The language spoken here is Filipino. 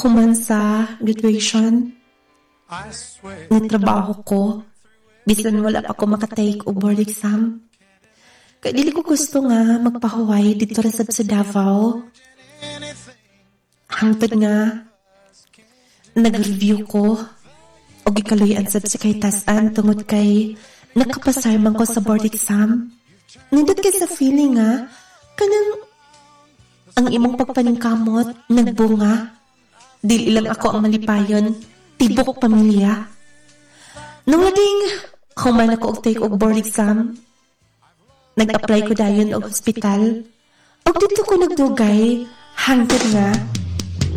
human sa graduation, nagtrabaho ko, bisan wala pa ako makatake o board exam. Kaya dili ko gusto nga magpahuway dito rin sa Davao. Hangtod nga, nag-review ko o gikaluyan sa psikaytasan tungod kay nakapasar man ko sa board exam. Nindot kay sa feeling nga, kanang ang imong pagpaningkamot, nagbunga. Dili lang ako ang malipayon, tibok pamilya. Nung lading, human ako og take og board exam, nag-apply ko dayon og hospital. Og dito ko nagdugay, hangtod nga,